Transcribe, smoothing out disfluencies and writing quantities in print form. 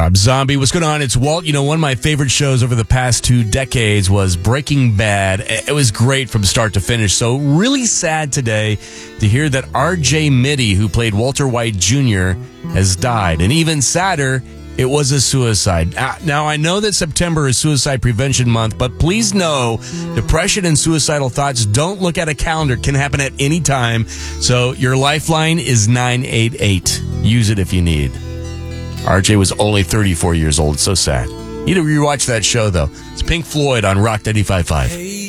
Rob Zombie. What's going on? It's Walt. You know, one of my favorite shows over the past 2 decades was Breaking Bad. It was great from start to finish. So really sad today to hear that R.J. Mitty, who played Walter White Jr., has died. And even sadder, it was a suicide. Now, I know that September is Suicide Prevention Month, but please know depression and suicidal thoughts, don't look at a calendar. It can happen at any time. So your lifeline is 988. Use it if you need. RJ was only 34 years old. So sad. You need to rewatch that show, though. It's Pink Floyd on Rock 95.5.